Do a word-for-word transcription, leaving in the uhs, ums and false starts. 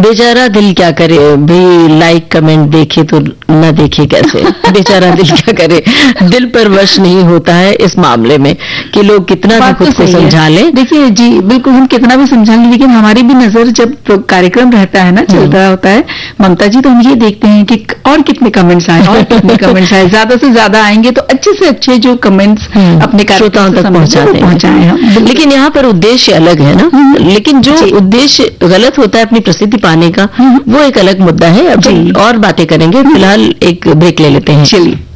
बेचारा दिल क्या करे भाई, लाइक कमेंट देखे तो न देखे कैसे। बेचारा दिल क्या करे, दिल पर वश नहीं होता है इस मामले में कि लोग कितना भी खुद को समझा लें। देखिए जी बिल्कुल, हम कितना भी समझा लें, लेकिन हमारी भी नजर जब कार्यक्रम रहता है ना, चल रहा होता है ममता जी, तो हम ये देखते हैं कि और कितने कमेंट्स आए, और कितने कमेंट्स आए, ज्यादा से ज्यादा आएंगे तो अच्छे से अच्छे जो कमेंट्स अपने श्रोताओं तक पहुंचाए हम। लेकिन यहाँ पर उद्देश्य अलग है ना, लेकिन जो उद्देश्य गलत होता है अपनी प्रसिद्धि पाने का, वो एक अलग मुद्दा है। अब और बातें करेंगे, फिलहाल एक ब्रेक ले लेते हैं। चलिए।